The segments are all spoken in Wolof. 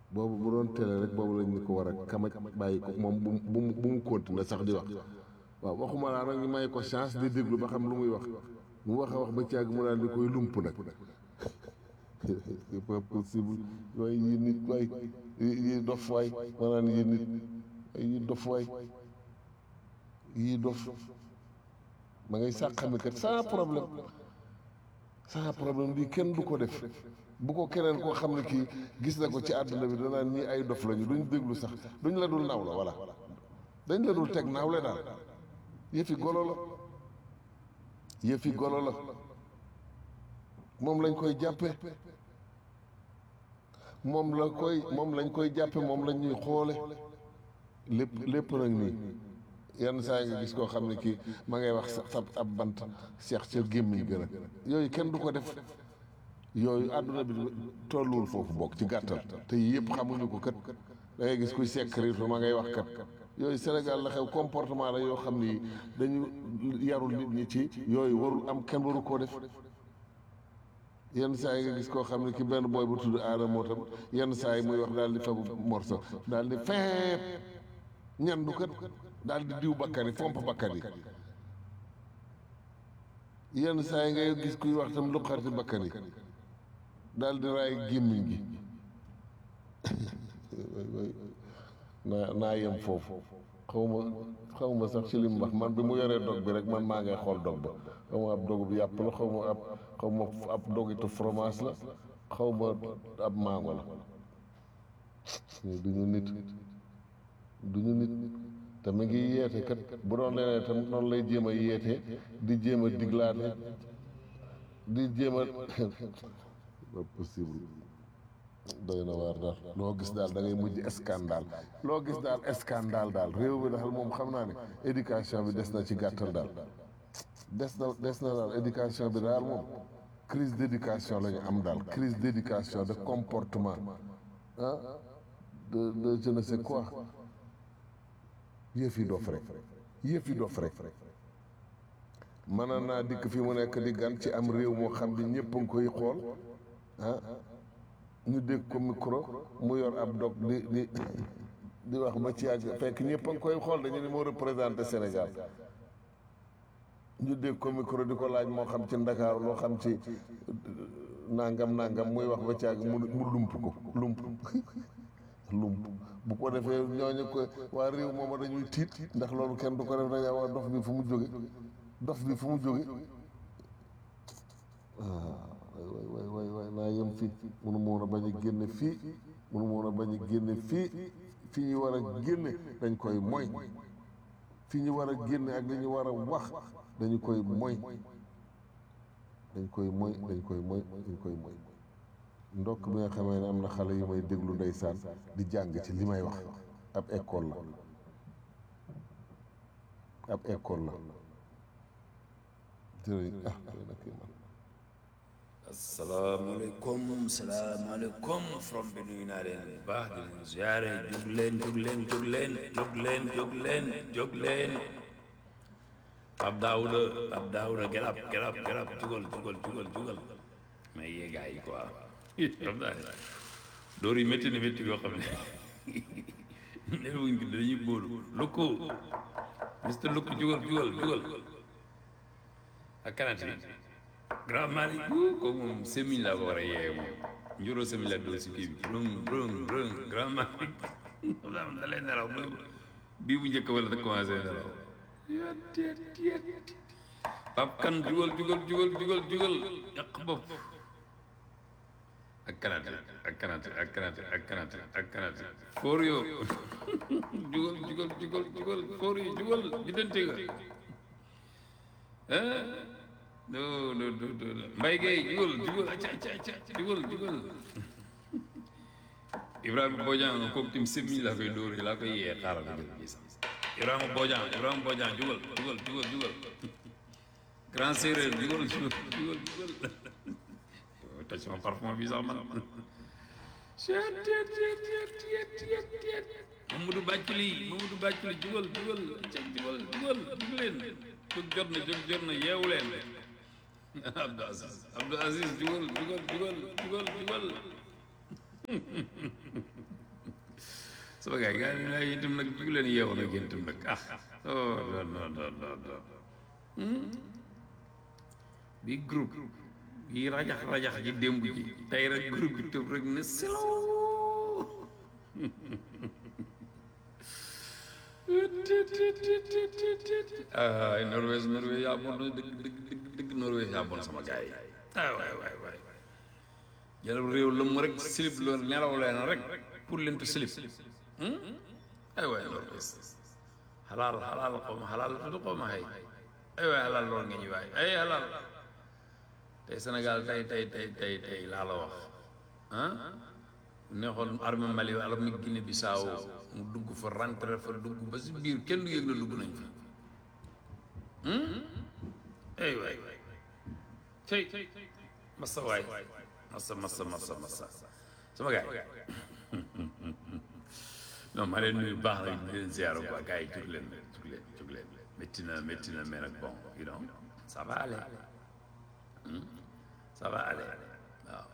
boobu bu doon télé rek boobu lañ ni ko war a kamaj bàyyi ko moom bu mu continuer sax di wax waaw waxuma laa nag ñu may ko chance di déglu ba xam lu muy wax mu wax a wax ba caag mu daal di koy lump nag c'est pas possible waaye yi nit waay yi dof waay maanaam yi nit yi dof waay yi dof ma ngay sàqami kat sans problème lii kenn du ko def bu ko keneen koo xam ne kii gis na ko ci àdduna bi danaan ñii ay dof lañu duñ déglu sax duñ la dul naw la voilà dañ la dul teg naawle daal yëfi golo la yëfi golo la moom lañ koy jàppe moom lañ koy jàppe moom lañ ñuy xoole lépp nag nii yenn saa yi nga gis koo xam ne kii ma ngay wax sa ab bant seex ca gémmiñ gën a yooyu kenn du ko def yooyu àdduna bi tolluwul foofu bokk ci gàttal te yëpp xamuñu ko kat da ngay gis kuy secret ma ngay wax kat yooyu Sénégal la xew comportement la yoo xam ni dañu yarul nit ñi ci yooyu warul am kenn waru koo def yenn saa yi nga gis koo xam ne ki benn booy bu tudd aada moo tam yenn saa yi muy wax daal di fabu morso daal di feep ñandu kat daal di diw bakkan yi fomp bakkan yi yenn saa yi ngay gis kuy wax tam luqarti bakkan yi daal di raay gémmiñ gi naa yem foofu xaw ma sax ci lim wax man bi mu yoree dog bi rek man maa ngay xool dog ba xaw ma ab dogu bi yàpp la xaw ma ab dogitu fromage la xaw ma ab mango la duñu nit te mi ngi yeete kat bu doon leneen tam noonu lay jéem a yeete di jéem a diglaate di jéem a pas possible doy na waar daal loo gis daal da ngay mujj scandale loo gis daal scandale daal réew mi daal moom xam naa ne éducation bi des na ci gàttal daal des na daal éducation bi daal moom crise d'éducation la ñu am daal crise d'éducation de comportement ah de je ne sais quoi yëf yi dof rek mën naa dikk fi mu nekk di gan ci am réew moo xam ne ñëpp a ngi koy xool ah ñu dégg ko micro mu yor ab dog di wax ba ci yàgg fekk ñëpp a ngi koy xool dañu ne moo représenté Sénégal ñu dégg ko micro di ko laaj moo xam ci Ndakaaru loo xam ci nangam muy wax ba ci yàgg mu lump bu ko defee ñooñu ko waa réew mooma dañuy tiit ndax loolu kenn du ko def dañaa waa dof bi fu mu jóge waay naa yem fii munu moon a bañ a génne fii fi ñu war a génne dañ koy moy fi ñu war a génne ak li ñu war a wax dañu koy moy dañ koy moy ndokk bi nga xamee ne am na xale yu may déglu ndeysaan di jàng ci li may wax ab école la jërëjëf asalaamaaleykum from bi nuyu naa leen bu baax di leen ziare jóg leen Pape Daouda get up jugal may yee gars yi quoi xam naa door yi métti na métti yoo xam ne ne wuñ ko dañuy bóolu lukku Mr lukku jugal ak kanati grand mari ko moom semiñ laa ko war a yee moom njuroo semiñ la doo si kii bi rëng grand mari da lay nelaw bii bu njëkk wala da commencé nelaw Pap kan jugal yàq bopp ak kanate foor yoo jugal foor yi jugal di dente nga no Mbaye Gueye jugal acca jugal Ibrahima Bodian kooku tim semiñ laa koy dóor laa koy yee xaaral nga gis Ibrahima Bodian jugal grand séeréer jugal toj sama parfum bi sax man Mamadou Bàcculi jugal leen jóg jot na yeewu leen Abdou Aziz jugal sama gars yi gars yi lay itam nag jug leen yeewu nag yéen itam nag ah oh non non non non bi groupe bi rajax ji démb ji tey rek groupe bi tëb rek ne silaw ay Norvège yaa bon na dëgg Norvège yaa bon sama gars yi waay jëlal réew lëmm rek silib loolu nelaw leen rek pour leen tu silib ay waay Norvège xalaal xaw ma xalaal tudd xaw ma xëy ay waay xalaal loolu nga ñu waay ay xalaal tey Sénégal tey laa la wax neexoon armée Mali armée Guinée Bissau mu dugg fa rentré fa dugg ba si biir kenn du yëg na dugg nañ fa ay waay cey massa waay massa sama gaay non ma leen nuyu baax na di leen ziar quoi gars yi jug leen métti na mais nag bon you know ça va aller ça va aller waaw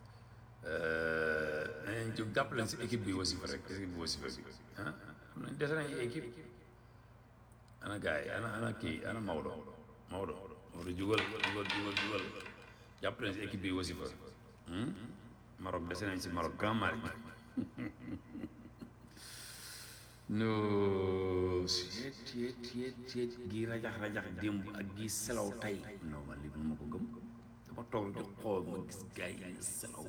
nañ jóg jàpp leen si équipe bi wasifa rek équipe bi wasifa bi ah am nañ dese nañ équipe ana gars yi ana kii ana Maodo jugal jàpp leen si équipe bi wasifa Maroc dese nañ si Maroc Grand Mali no seet gii rajax démb ak gii selaw tey non man li ma ko gëm dama toog di xool ma gis gars yi selaw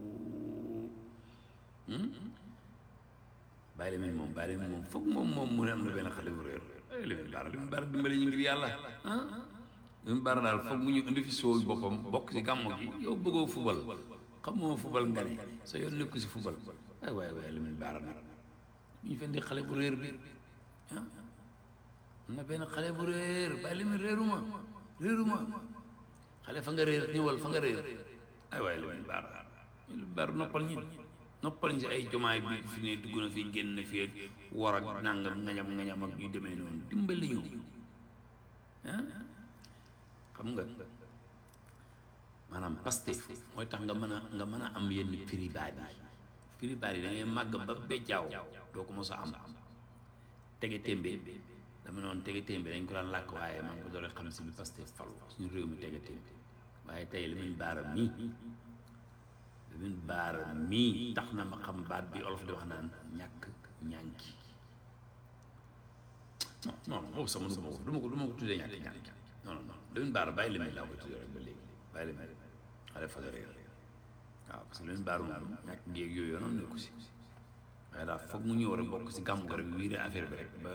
bàyyi leen moom foog moom mu ne am na benn xale bu réer li mu baara dimbali ñu ngir yàlla li mu baara daal foog mu ñu indi fi sooy boppam bokk si gàmmu gi yow bëggoo fubal xamoo fubal nga ne sa yoon nekku si fubal ay waay li mu baara nag ñu fendi xale bu réer bi ah am na benn xale bu réer bàyyi li mu réeruma xale fa nga réer ñëwal fa nga réer ay waay li mu baara noppal ñi si ay jomaay bi fi ne dugg na fi génn na fi ak war ak nangam ngañam ak ñu demee noonu dimbali ñu ah xam nga maanaam Pastef mooy tax nga mën a am yenn piribaat yi da ngay màgg ba bejjaaw doo ko mos a am tege témbe dama noonu tege témbe dañ ko daan làkk waaye man ko doole xam si bi Pastef falu suñu réew mi tege témbe waaye tey li muy baara mii tax na ma xam baat bi olof di wax naan ñàkk ñànki non boobu sama du ma ko tuddee ñàkk ñànki non Lamine Bara bàyyi li muy laa koy tuddee rek ba léegi bàyyi li muy xale fa réer waaw parce que Lamine Bara moom ñàkk géeg yooyu yoonam nekku si waaye daal foog mu ñëw rek bokk si gàmmu ko rek wiire affaire bi rek ba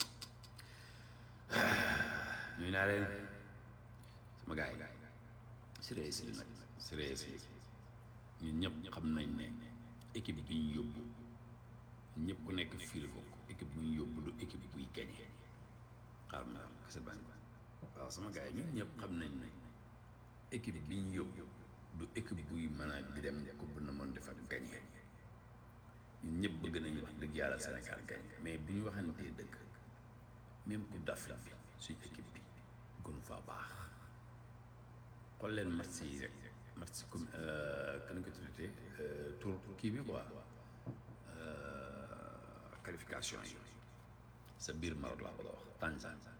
ñuy naa leen sama gars yi sérieux ñun ñëpp xam nañ ne équipe bi ñu yóbbu ñëpp ku nekk fii la bokk équipe bu ñu yóbbu du équipe buy gañe xaar ma kese bañ waaw sama gars yi ñun ñëpp xam nañ ne équipe bi ñu yóbbu du équipe buy mën a dem coupe na mën defar gañe ñun ñëpp bëgg nañu wax dëgg yàlla Sénégal gañe mais bu ñu waxantee dëgg même coupe d'Afrique bi suñu équipe bi gënu faa baax xool leen match yi rek match comme kan nga ko tuddee tour kii bi quoi qualification yi sa biir Maroc laa ko wax Tanzanie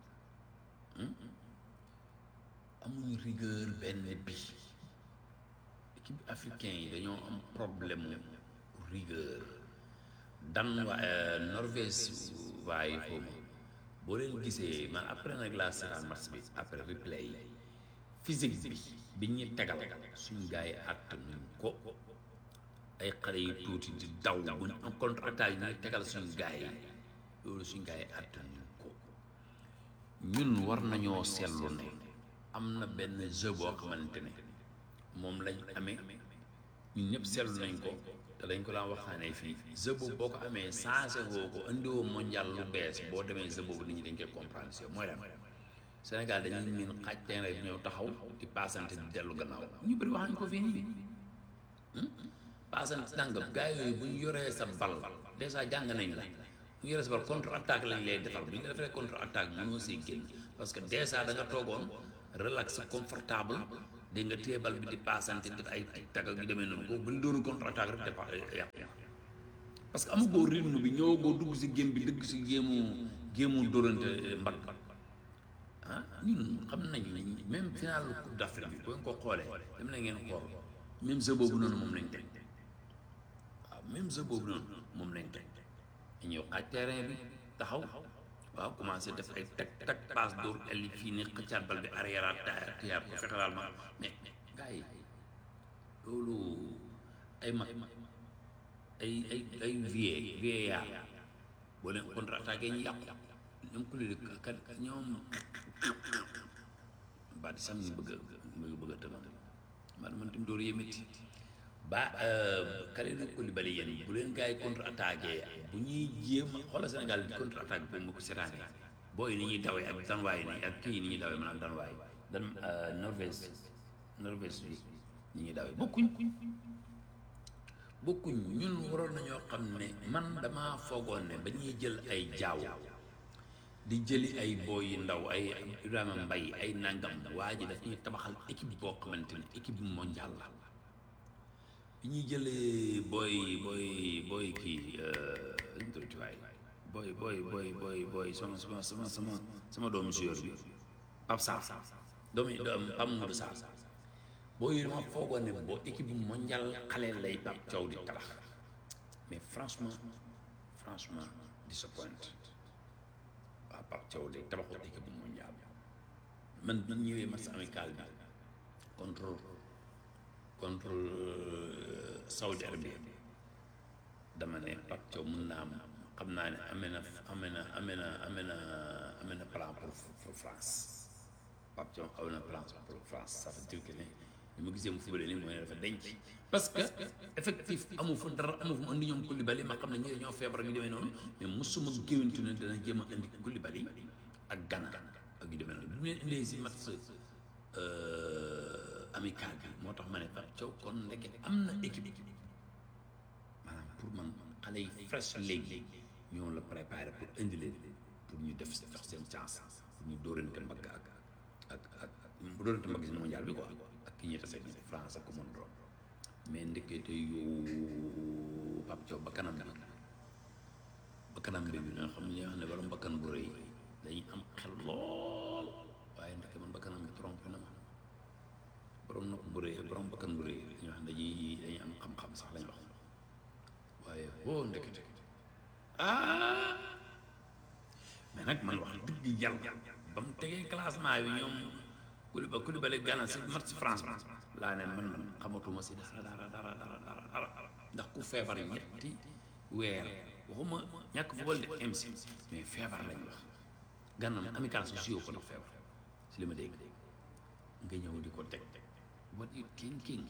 amuñu rigueur benn bi équipe africain yi dañoo am problème rigueur dan waa Norvège waaye foofu boo leen gisee man après nag laa seetaan match bi après replay yi physique bi ñuy tegal suñu gars yi attanuñ ko ay xale yu tuuti di daw bu ñu en contre attaque ñuy tegal suñu gars yi loolu suñu gars yi attanuñ ko ñun war nañoo seetlu ne am na benn jeu boo xamante ne moom lañ amee ñun ñëpp seetlu nañ ko te dañ ko daan waxtaanee fii jeu boobu boo ko amee changé woo ko indiwoo mondial lu bees boo demee jeu boobu nit ñi dañ koy comprendre si mooy lan Sénégal dañuy miin xaaj teen rek ñëw taxaw di paasante di dellu gannaaw ñu bëri wax nañ ko fii nii paasante tàngam gars yooyu bu ñu yoree sa bal dèjà jàng nañ la bu ñu yoree sa bal contre attaque lañ lay defal bu ñu la defee contre attaque mënoo see génn parce que dèjà da nga toogoon relax confortable di nga téye bal bi di paasante def ay tag ak yu demee noonu ko bu ñu doonu contre attaque rek dafa yàq parce que amugoo rythme bi ñëwagoo dugg si gém bi dëgg si géemu dóorante mbag ah ñun xam nañ même final coupe d'Afrique bi boo ko xoolee dem na ngeen xool même jeu boobu noonu moom lañ teg waaw même jeu boobu noonu moom lañ teg ñu ñëw xaaj terrain bi taxaw waaw commencé def ay teg passe dóor elli fii ni xëccaat bal bi arrière tiyaat ko fexelaal ma mais gars yi loolu ay mag ay VAR boo leen contre attaqué ñu yàqu ñoom ku leen kat ñoom ba di sam ñu bëgg a tëmal man tam dóor yee métti ba Kalidou Koulibaly yéen bu leen gars yi contre attaqué bu ñuy jéem xoolal Sénégal di contre attaque bi mu ko seetaanee booy ni ñuy dawee ak danwaay ni ak kii ni ñuy dawee maanaam danwaay Norvège bi ni ñuy dawee bokkuñ ñun waroon nañoo xam ne man dama foogoon ne ba ñuy jël ay jaaw di jëli ay booy yu ndaw ay Ibrahima Mbaye ay nangam waa ji daf ñuy tabaxal équipe boo xamante ne équipe mondiale la bi ñuy jëlee booy kii luñ tudd waay booy sama doomu joueur bi Pape Sarr Pape Mamadou Sarr booy yi dama foogoon ne boo équipe mondiale xale lay Pape Thiaw di tabax mais franchement disappoint waaw Pape Thiaw day tabaxul équipe mondiale man bi ñëwee match amical bi contre Saudi Arabie dama ne Pape Thiaw mun naa am xam naa ne amee na plan pour France Pape Thiaw aw na plan pour France ça veut dire que ne li ma gisee mu fubale nii mooy ne dafa denc parce que effectif amu fa dara amu fa mu andi ñoom Koulibaly ma xam ne ñi ñoo feebar ñu demee noonu mais mosuma géwantu ne dana jéem a andi Koulibaly ak Gana ak yu demee noonu bu ñu leen indee si match amical bi moo tax ma ne Pape Thiaw kon ndeke am na équipe maanaam pour man xale yi fresh léegi ñoo la préparé pour indi leen pour ñu def seen chance pour ñu dóorante mbagg ak dóorante mbagg si mondial bi quoi ak ki ñuy tase France ak ko mën doon mais ndekete yow Pape Thiaw ba kanam bi bi nga xam ne ñoo xam ne borom bakkan bu rëy dañuy am xel lool waaye ndeke man bakkanam bi trompé na ma borom nopp bu rëy borom bakkan bu rëy ñoo xam ne dañuy am xam-xam sax lañ wax waaye boo ndekete mais nag man wax dëgg yàlla ba mu tegee classement bi ñoom Koulibaly Gana si match France bi laa ne man xamatuma si dara ndax ku feebar ñetti weer waxuma ñàkk football de MC mais feebar lañ wax Gana amical si suyoo ko ndax feebar si li ma dégg nga ñëw di ko teg what you thinking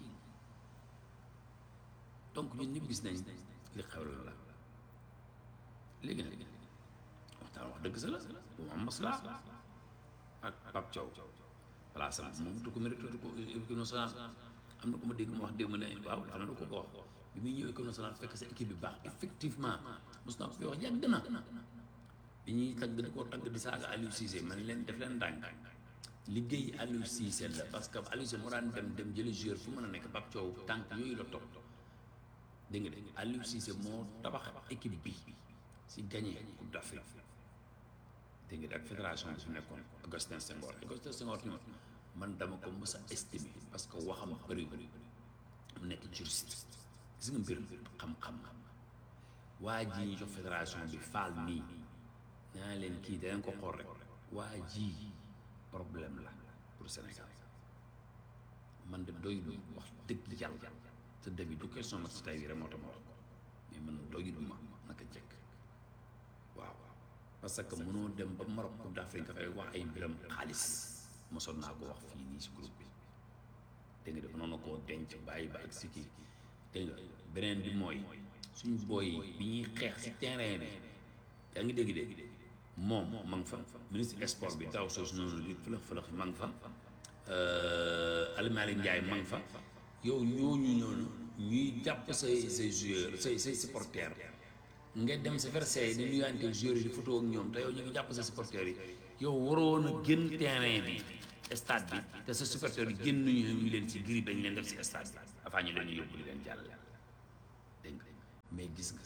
donc ñun ñëpp gis nañ li xew la léegi nag waxtaan wax dëgg sa la bu ma am maslaa ak Pape Thiaw voilà sama moom du ko mérite du ko équipe nationale am na ko ma dégg ma wax démb ne waaw xam na du ko wax bi muy ñëw équipe nationale fekk sa équipe bi baax effectivement mos naa ko fi wax yàgg na bi ñuy tagg di ko tagg di saaga Aliou Cissé man leen def leen ndànk liggéey Aliou Cissé la parce que Aliou Cissé moo daan dem jëli joueur fu mën a nekk Pape Thiaw tànk yooyu la topp dégg nga de Aliou Cissé moo tabax équipe bi si gagné Coupe d'Afrique dégg nga ak fédération bi su nekkoon Augustin Senghor tamit man dama ko mës a estimé parce que waxam bëri mu nekk juriste gis nga mbir xam-xam waa ji ñu jox fédération bi faal nii naa leen kii danañ ko xool rek waa ji problème la pour Sénégal man de doylu wax dëgg yàlla te début du question match tey bi rek moo tax ma wax ko mais man doylu ma naka jekk waaw parce que mënoo dem ba Maroc Coupe d'Afrique nga fay wax ay mbiram xaalis mosoon naa ko wax fii nii si groupe bi dégg nga def noonu koo denc bàyyi ba ak si kii dégg nga beneen bi mooy suñu booy bi ñuy xeex si terrain bi yaa ngi dégg moom ma nga fa ministre sport bi daw soos noonu li fëlëx ma nga fa Alimali Ndiaye ma nga fa yow ñooñu noonu ñuy jàpp say joueurs say supporters nga dem sa Versailles di nuyante joueurs yi di photo ak ñoom te yow ñu ngi jàpp sa supporters yi yow waroon a génn terrain bi stade bi te sa supporters yi génn ñu leen ci giri dañ leen def si stade bi avant ñu leen yóbbu di leen jàll dégg nga mais gis nga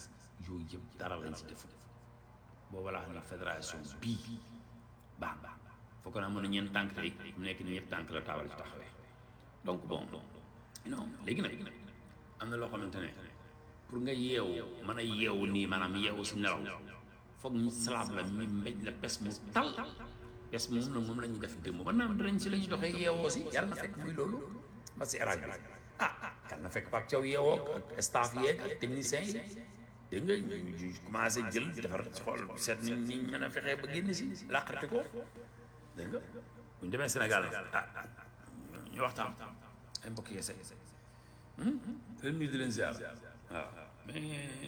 yooyu yëpp dara lañ si defu booba laa xam ne fédération bii baax baax foog naa mën na ñeent tànk tey mu nekk ni ñett tànk la taabal ci taxawee donc bon non léegi nag am na loo xamante ne pour nga yeewu mën a yeewu nii maanaam yeewu si nelaw foog ñu salaab la mi mbéj la pes mu tal pes moom nag moom la ñuy def démb ba naan dinañ si la ñuy doxee yeewoo si yàlla na fekk muy loolu ba si rajo bi yàlla na fekk Pape Thiaw yeewoo ak staff yeeg ak techniciens yi dégg nga ñu commencé jël defar xool seet ni mën a fexee ba génn si làqarte ko dégg nga bu ñu demee Sénégal ñu waxtaan ay mbokk yi say leen nuyu di leen ziar waaw mais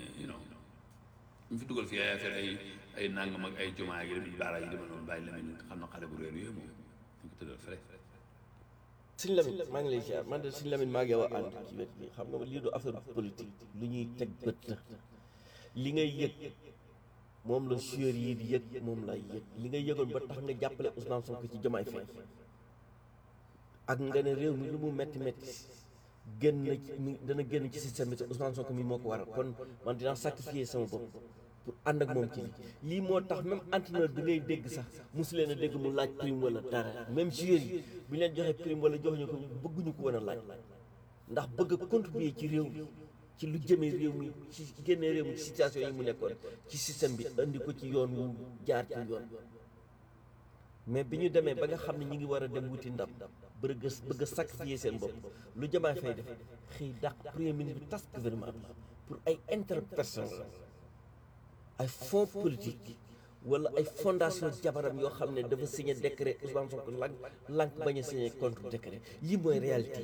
ñu fi dugal fii ay affaire ay nangam ak ay jumaa yi dem baara yi dema noonu bàyyi la ñu xam na xale bu réer yooyu moom ñu ko tëddal fële Sëñ Lamine maa ngi lay ziar man de Sëñ Lamine maa ngi yow a ànd ci wet bi xam nga lii du affaire politique lu ñuy teg bët la li ngay yëg moom la sueur yi di yëg moom lay yëg li ngay yëgoon ba tax nga jàppale Ousmane Sonko ci Diomaye Faye ak nga ne réew mi lu mu metti metti génn mi dana génn ci système bi te Ousmane Sonko mi moo ko waral kon man dinaa sacrifier sama bopp pour ànd ak moom ci lii moo tax même entraîneur bi ngay dégg sax mosu leen a dégg mu laaj prime wala dara même joueurs yi bu ñu leen joxee prime wala joxuñu ko bëgguñu ko woon a laaj ndax bëgg a contribuer ci réew mi ci lu jëmee réew mi ci génnee réew mi ci situation yi mu nekkoon ci système bi andi ko ci yoon wu jaar ci yoon mais bi ñu demee ba nga xam ne ñi ngi war a dem wuti ndam bëgg a sacrifier seen bopp lu Diomaye Faye def xëy dàq premier ministre bi tas gouvernement bi pour ay intérêt personnel ay fonds politique wala ay fondation jabaram yoo xam ne dafa signé décret Ousmane Sonko lank bañ a signé contre décret lii mooy réalité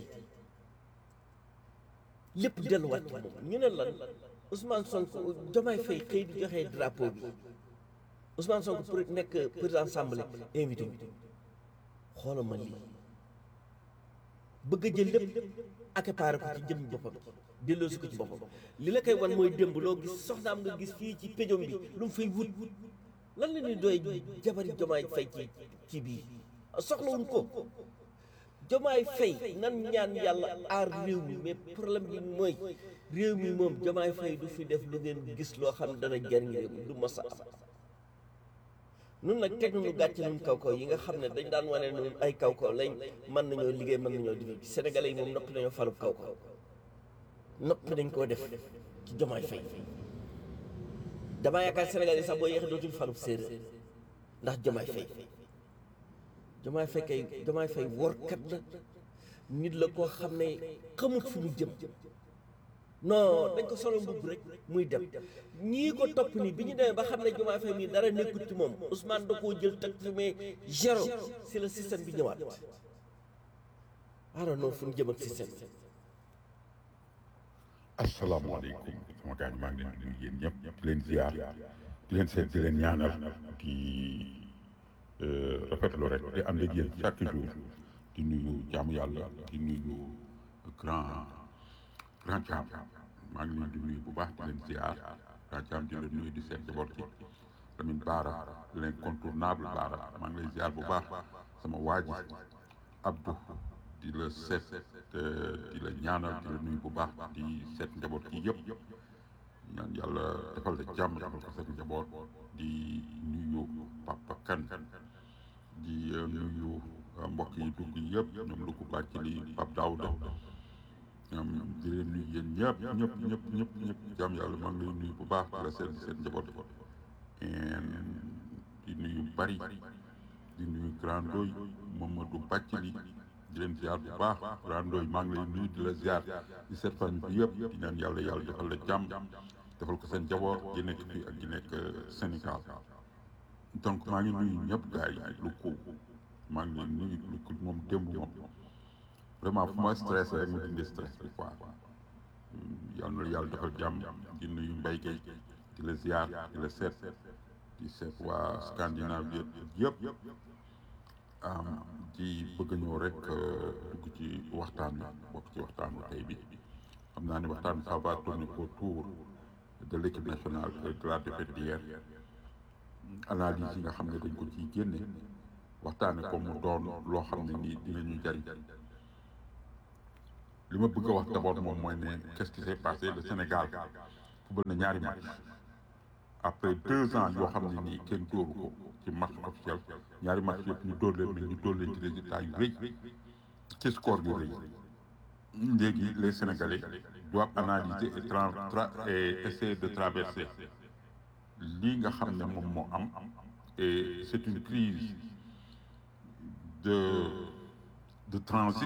yi lépp delluwaat ci moom ñu ne lan Ousmane Sonko Diomaye Faye xëy di joxee drapeau bi Ousmane Sonko pour nekk président assemblée invité bi xoolal ma lii bëgg a jël lépp accaparé ko ci jëmmi boppam delloosi ko ci boppam li la koy wan mooy démb loo gis soxnaam nga gis fii ci péjom bi lu mu fay wut lan la ñuy doy jabari Diomaye Faye ci bii soxlawuñ ko Diomaye Faye nan ñaan yàlla aar réew mi mais problème bi mooy réew mi moom Diomaye Faye du fi def lu ngeen gis loo xam dana jariñ réew mi du mos a am nun nag teg nañu gàcce nun kaw yi nga xam ne dañ daan wane nun ay kaw lañ mën nañoo liggéey mën nañoo liggéey sénégalais yi moom noppi nañoo falub kaw noppi nañ koo def ci Diomaye Faye damaa yaakaar sénégalais yi sax boo yéexee dootuñu falub séeréer ndax Diomaye Faye workat la nit la koo xam ne xamul fu mu jëm non dañ ko solo mbubb rek muy dem ñii ko topp nii bi ñu demee ba xam ne Diomaye Faye mii dara nekkut ci moom Ousmane da koo jël teg fi mais zéro si le système bi ñëwaat alors non fu ñu jëm ak système bi. asalaamaaleykum sama gaañ maa ngi leen di nuyu yéen ñëpp di leen ziar di leen seet di leen ñaanal di rafetlu rek di ànd ak yéen chaque jour di nuyu jaamu yàlla di nuyu grand Thiam maa ngi leen di nuyu bu baax di leen ziar grand Thiam di leen nuyu di seet jaboot ci Lamine Bara l'incontournable Bara maa ngi lay ziar bu baax sama waaji Abdou di la seet di la ñaanal di la nuyu bu baax di seet njaboot yi yëpp ñaan yàlla defal la jàmm defal ko seen njaboot di nuyu Papa Kane di nuyu mbokk yi dugg yëpp ñoom lu ko bàcc li Pape Daouda di leen nuyu yéen ñëpp jàmm yàlla maa ngi lay nuyu bu baax di la seet seen njaboot di nuyu bari di nuyu Grand Ndoy Mamadou Bàccali di leen ziar bu baax Grand Ndoy maa ngi lay nuyu di la ziar di seet famille bi yëpp di naan yàlla defal la jàmm defal ko seen njaboot gi nekk fii ak gi nekk Sénégal donc maa ngi nuyu ñëpp gars yi lu ko maa ngi leen nuyu lu ko moom démb moom vraiment fu ma stressé rek ma dindi stress bi quoi yàlla na yàlla defal jàmm di nuyu Mbaye Gueye di la ziar di la seet di seet waa Scandinavie yëpp di bëgg a ñëw rek dugg ci waxtaan bi bokk ci waxtaanu tey bi xam naa ne waxtaan ça va tourner autour de l'équipe nationale de la défaite d'hier analyse yi nga xam ne dañ ko ciy génne waxtaane ko mu doon loo xam ne nii dinañu jariñ li ma bëgg a wax d'abord moom mooy ne qu'est-ce qui s'est passé le Sénégal football na ñaari match après 2 ans yoo xam ne nii kenn dóoru ko ci match officiel ñaari match yëpp ñu dóor leen mais ñu dóor leen ci résultat yu rëy ci score yu rëy léegi les Sénégalais doivent analyser et essayer de traverser lii nga xam ne moom moo am et c'est une crise de transit.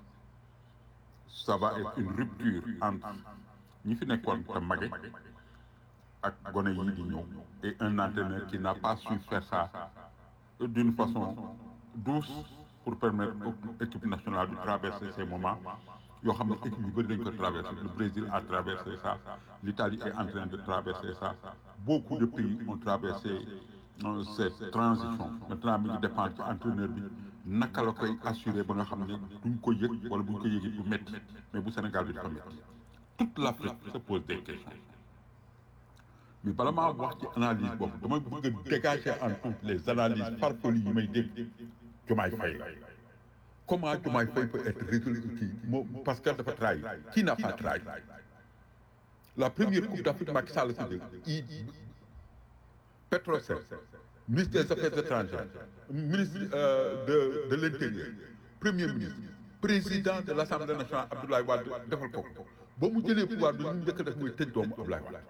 Ça va être une rupture entre ñi fi nekkoon te mage ak gone yi di ñëw et un entraîneur qui n'a pas su faire ça d'une façon douce pour permettre aux équipes nationales de traverser ces moments yoo xam ne équipe yu bëri dañ ko traversé le Brésil a traversé ça l'Italie est en train de traverser ça beaucoup de pays ont traversé cette transition maintenant mi ngi dépendre ci entraîneur bi naka la koy assurer ba nga xam ne duñ ko yëg wala buñ ko yëgee du métti mais bu Sénégal bi dafa métti toute l'Afrique se pose des questions mais bala maa wax ci analyse boobu dama bëgg a dégager en toutes les analyses farfelues yi may dégg Diomaye Faye comment Diomaye Faye peut être résolu parce que dafa trahi qui n'a pas trahi la première coupe d'Afrique Macky Sall sa jël Petrosen ministre des Affaires étrangères ministre de l'Intérieur premier ministre président de l'Assemblée nationale Abdoulaye Wade defal ko ba mu jëlee pouvoir bi ñu njëkk a def mooy tëj doomu Abdoulaye Wade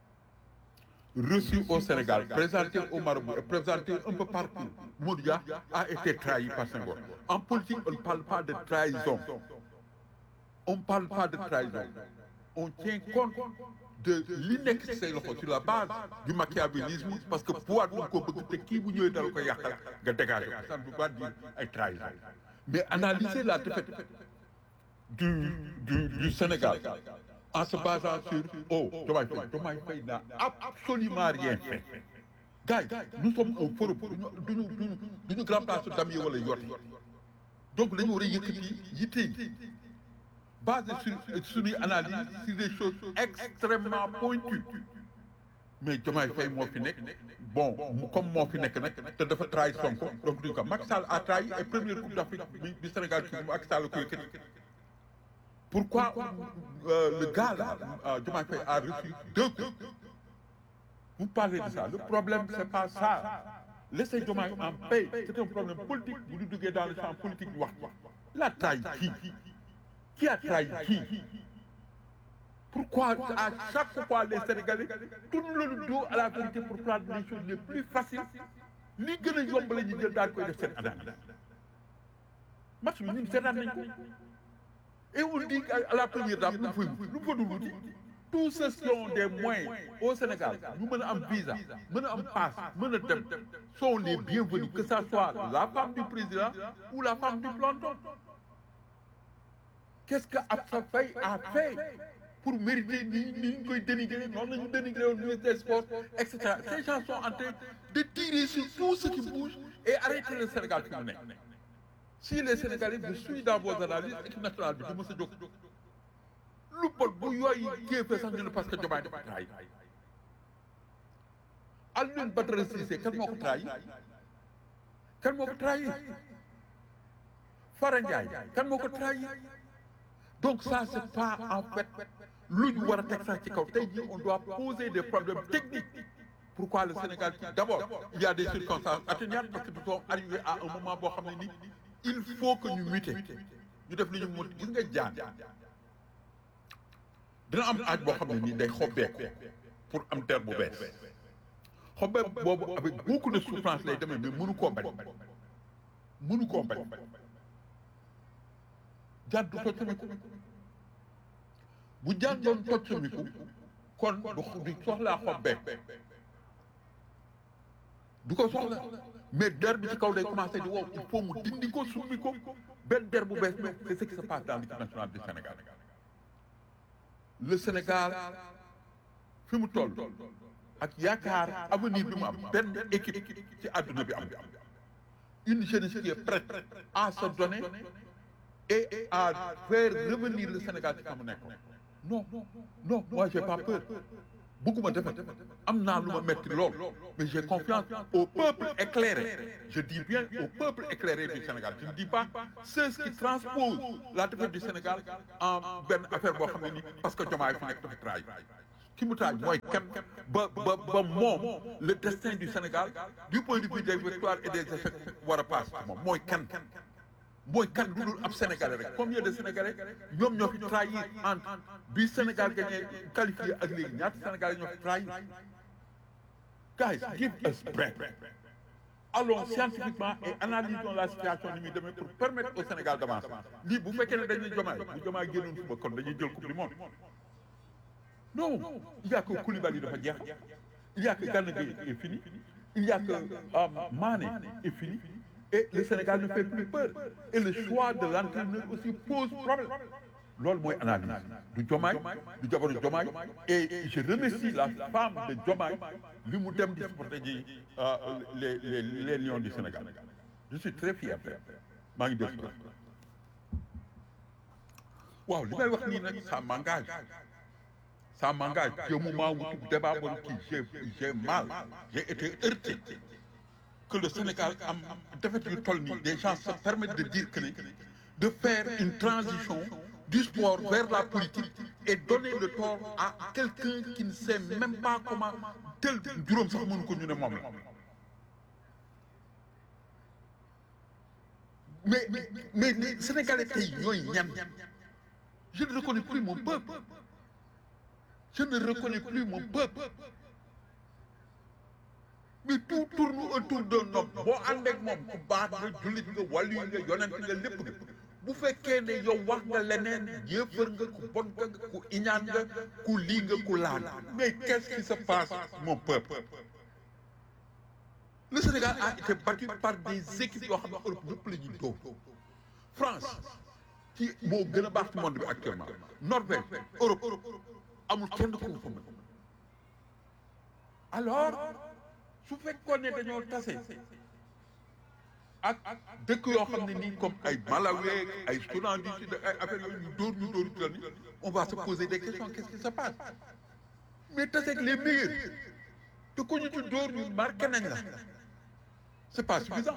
reçu au Sénégal présenté au Maroc et présenté un peu partout Modou Dia a été trahi par Senghor en politique on ne parle pas de trahison on ne parle pas de trahison on tient compte de li nekk ci say loxo sur la base du machiavélisme parce que pouvoir du ko bëgg te kii bu ñëwee dala ko yàqal nga dégager ko ça ne veut pas dire ay trahison mais analyser la défaite du Sénégal en se basant sur Diomaye Faye n'a absolument rien fait gars yi nous sommes au forum duñu grand place Damier wala Yote donc dañu war a yëkkati yitte yi basé sur suñuy analyse sur des choses extrêmement pointues mais Diomaye Faye moo fi nekk bon comme moo fi nekk nag te dafa trahi Sonko donc duñu ko Macky Sall a trahi et première coupe d'Afrique bi Sénégal ci Macky Sall ko yëkkati pourquoi le gars là Diomaye Faye a reçu 2 coups vous parlez de ça le problème c'est pas ça laissez Diomaye en paix c'est un problème politique bu ñu duggee dans le champ politique wax il a trahi qui a trahi qui? Pourquoi à chaque fois les Sénégalais tournent le dos à la vérité pour prendre les choses les plus faciles li gën a yomb la ñuy jël daal koy def seen analyse match bi ñun seetaan nañ ko et on dit à la première dame lu fa dul wuti tous ceux qui ont des moyens au Sénégal ñu mën a am visa mën a am passe mën a dem sont les bienvenus que ça soit la femme du président ou la femme du planton. Qu'est-ce que Absa Faye a fait pour mériter ni ñu koy dénigrer noonu la ñu dénigrer au ministre des Sports et cetera ces gens sont en train de tirer sur tout ce qui bouge et arrêter le Sénégal fi mu nekk si les Sénégalais vous suivent dans vos analyses équipe nationale bi du mës a jóg lu bon bu yooyu géefee sax ñu ne parce que Diomaye dafa trahi Alioune Badara Cissé kan moo ko trahi Fara Ndiaye kan moo ko trahi donc ça c'est pas en fait lu ñu war a teg sax ci kaw tey jii on doit poser des problèmes techniques pourquoi le Sénégal d'abord il y a des circonstances atténuantes parce que nous sommes arrivés à un moment boo xam ne ni il faut que ñu muter ñu def li ñu mën gis nga jaan dina am aaj boo xam ne nii day xobbeeku pour am terre bu bees xobbeeku boobu avec beaucoup de souffrance lay demee mais mënu koo bañ jaan du toccamiku bu jaan doon toccamiku kon du soxlaa xobbeeku du ko soxla mais der bi ci kaw day commencé di wow il faut mu dindi ko summi ko benn der bu bees mais c'est ce qui se passe dans l'équipe nationale du Sénégal le Sénégal fi mu toll ak yaakaar avenir bi mu am benn équipe ci àdduna bi am une jeunesse qui est prête à se donner et à faire revenir le Sénégal ci fa mu nekk non moi j'ai pas peur bëgguma defet am naa lu ma metti lool mais j'ai confiance au peuple éclairé je dis bien au peuple éclairé du Sénégal je ne dis pas ceux qui transposent la défaite du Sénégal en benn affaire boo xam ne nii parce que Diomaye fi nekk dafa trahi ki mu trahi mooy kan ba moom le destin du Sénégal du point de vue des victoires et des échecs war a passe moom mooy kan lu dul ab Sénégalais rek combien de Sénégalais ñoom ñoo fi trahir entre bi Sénégal gagné qualifié ak léegi ñaata Sénégalais ñoo fi trahir guys give us break allons scientifiquement et analysons la situation ni muy demee pour permettre au Sénégal d'avancer lii bu fekkee ne dañuy jomaay bu jomaay génnoon suba kon dañuy jël coupe du monde non il y a que Koulibaly dafa jeex il y a que Gana Gueye est fini il y a que Mané est fini et le Sénégal ne fait plus peur et le choix de l'entraîneur aussi pose problème loolu mooy analyse du Diomaye du jabaru Diomaye et je remercie la femme de Diomaye li mu dem di supporter ji les lions du Sénégal je suis très fier maa ngi dégg waaw li may wax nii nag ça m'engage au moment où tout débat j'ai mal j'ai été heurté que le Sénégal am defet yu toll nii des gens se permettent de dire que de faire une transition du sport vers la politique et donner le tort à quelqu'un qui ne sait même pas comment tel juróom sax mënu ko ñu ne moom la mais les Sénégalais tey ñooy ñan je ne reconnais plus mon peuple je ne reconnais plus mon peuple mais tout tourne autour d'un homme boo ànd ak moom ku baax nga jullit nga wàllu nga yonent nga lépp nga bu fekkee ne yow wax nga leneen yéefar nga ku bon nga ku iñaan nga ku lii nga ku laan mais qu'est-ce qui se passe mon peuple le Sénégal a été battu par des équipes yoo xam ne Europe ñëpp la ñuy dóor France ci moo gën a baax ci monde bi actuellement Norvège Europe amul kenn ku fa mën alors su fekkoon ne dañoo tase ak dëkk yoo xam ne nii comme ay Malawi ay Soudan du Sud ay affaires yooyu ñu dóor ni on va se poser des questions qu'est-ce qui se passe mais tase ak les meilleurs te ko ñu ci dóor ñu marqué nañ la c'est pas suffisant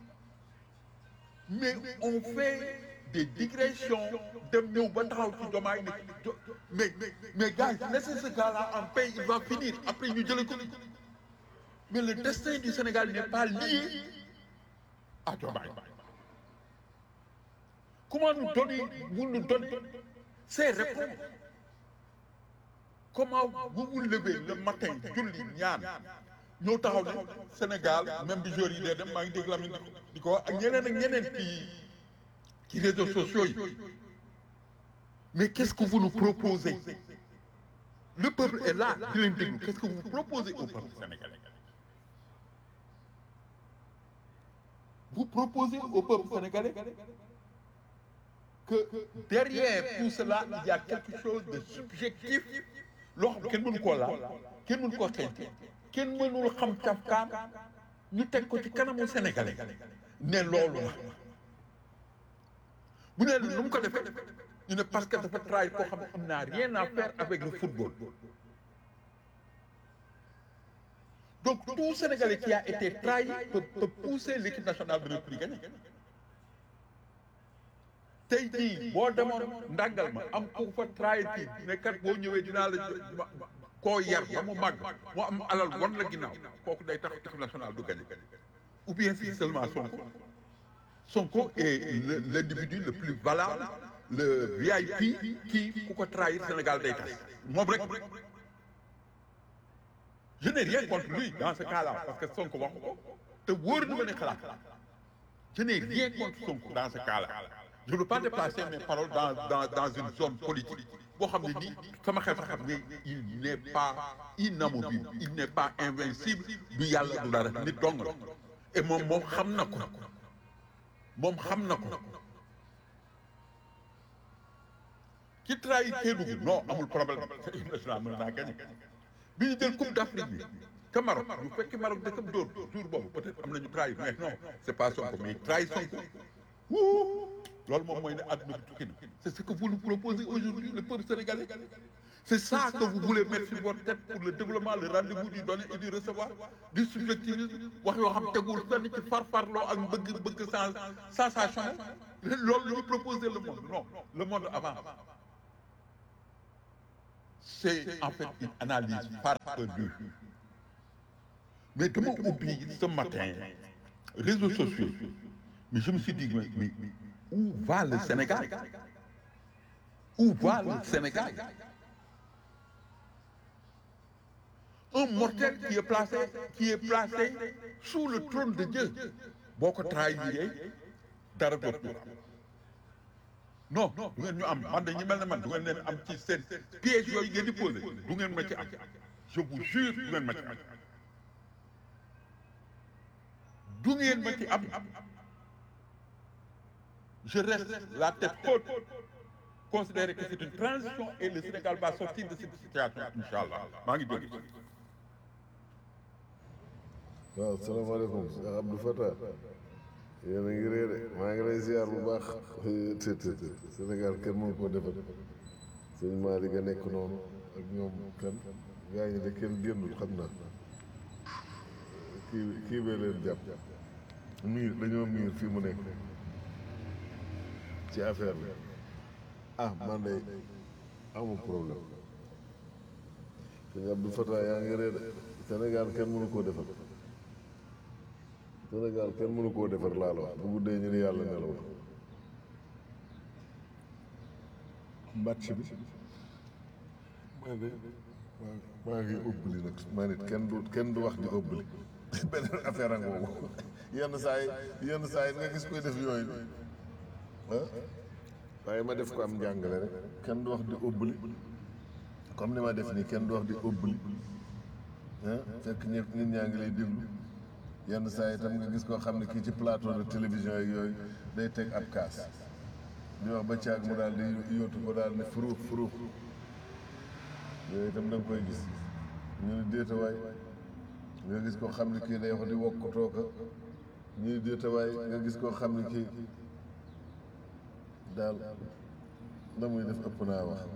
mais on fait des digressions dem ñëw ba taxaw ci Diomaye ne mais gars laissez ce gars-là en paix il va finir après ñu jëlee ko mais le destin du Sénégal n'est pas lié à Diomaye. Comment vous nous donnez ces réponses? Comment vous vous levez le matin julli ñaan ñëw taxaw ne Sénégal même bi jour yi dee dem maa ngi dégg Lamine di ko wax ak ñeneen ci réseaux sociaux yi mais qu'est-ce que vous nous proposez? Le peuple est là di leen déglu qu'est-ce que vous proposez au peuple sénégalais? Vous proposez au peuple sénégalais que derrière tout cela il y a quelque chose de subjectif loo xam kenn mënu koo laal kenn mënu koo xeeñ kenn mënul xam cafkaan ñu teg ko ci kanamu sénégalais ne loolu la bu ne nu mu ko defee ñu ne parce que dafa trahir koo xam ne am n'a rien à faire avec le football. Donc tout Sénégalais qui a été trahi peut pousser l'équipe nationale de notre pays gagner. Tey jii boo demoon ndàngal ma am ku fa trahir kii ne kat boo ñëwee dinaa la koo yar ba mu màgg moo am alal wan la ginnaaw kooku day tax équipe nationale du gagner ou bien si seulement Sonko est l'individu le plus valable le VIP qui ku ko trahir Sénégal day tas moom rek. Je n'ai rien contre lui dans ce cas-là parce que Sonko waxu ko te wóor na ma ne xalaat je n'ai rien contre Sonko dans ce cas-là je ne veux pas déplacer mes paroles dans une zone politique boo xam ne nii sama xel sax xam ne il n'est pas inamovible il n'est pas invincible du yàlla du dara nit dong la et moom xam na ko ki trahit Kédougou non amul problème équipe nationale mën naa gagner bi ñu jël coupe d'Afrique bi que Maroc bu fekkee Maroc dëkkam dóor jour boobu peut-être am nañu trahir mais non c'est pas Sonko mais trahir Sonko loolu moom mooy ne àdduna bi tukki na c'est ce que vous nous proposez aujourd'hui le peuple sénégalais c'est ça que vous voulez mettre sur votre tête pour le développement le rendez-vous du donner et du recevoir du subjectivisme wax yoo xam tegul fenn ci farfarloo ak bëgg sensationnel loolu la ñu proposer le monde non le monde avance c'est en fait une analyse farfelue. Mais dama ubbi ce matin réseaux sociaux mais je me suis dit mais où va le Sénégal? Où va le Sénégal? Un mortel qui est placé sous le trône de Dieu. Boo ko trahiré dara dootul am. Non du ngeen ñu am man de ñi mel ne man du ngeen leen am ci seen piège yooyu ngeen di posé du ngeen ma ci am je vous jure du ngeen ma ci am. Du ngeen ma ci am. Je reste la tête haute, considérer que c'est une transition et le Sénégal va sortir de cette situation, Inch'Allah. maa ngi jóge. waaw salaamaaleykum Cheikh Abdou Fatah yéen a ngi réere maa ngi lay ziar bu baax Sénégal kenn mënu ko defal sëñ Malick a nekk noonu ak ñoom kan gaa ñi de kenn génnul xam naa kii bee leen jàpp dañoo miir fii mu nekk ci affaire bi man de amul problème sëñ Abdou Fatah yaa ngi réere Sénégal kenn mënu koo defal Sénégal kenn mënu koo defar laa la wax bu guddee ñu ne yàlla nelaw match bi maa ngi ëbbali nag maa nit kenn du wax di ëbbali beneen affaire ak boobu yenn saa yi nga gis koy def yooyu waaye ma def ko am njàngale rek kenn du wax di ëbbali comme ni ma def nii kenn du wax di ëbbali fekk ñëpp nit ñaa ngi lay déglu yenn saa yi itam nga gis koo xam ne kii ci plateau de télévision yeeg yooyu day teg ab kaas di wax ba caag mu daal di yóotu ko daal ne furuux yooyu itam da nga koy gis ñu ne déetawaay nga gis koo xam ne kii day wax di wokkatoo ko ñu ne déetawaay nga gis koo xam ne kii daal la muy def ëpp naa wax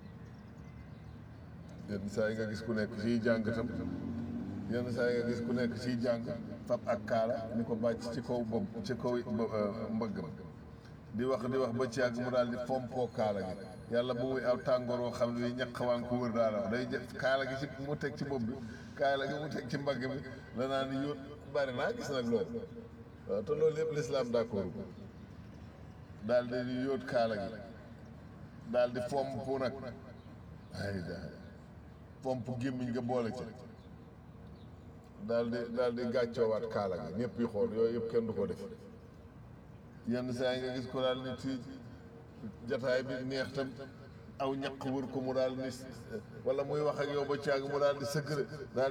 yenn saa yi nga gis ku nekk ciy jàng tam yenn saa yi nga gis ku nekk ciy jàng fab ak kaala ni ko bàcc ci kaw bopp ci kaw mbëggam di wax ba ci yàgg mu daal di fompoo kaala gi yàlla bu muy aw tàngoor woo xam ne ñaq waa ngi ko wër daal wax day kaala gi ci mu teg ci bopp bi kaala gi mu teg ci mbagg mi la naa ni yóot bari naa gis nag loolu waaw te loolu yëpp l'islam d'accord ko daal di yóot kaala gi daal di fomp nag ay daal fomp gémmiñ nga boole ci daal di gàccoowaat kaala gi ñëpp yi xool yooyu yëpp kenn du ko def yenn saa yi nga gis ko daal ni ci jataay bi neex tam aw ñaq wër ko mu daal ni wala muy wax ak yow ba caag mu daal di sëkkëre daal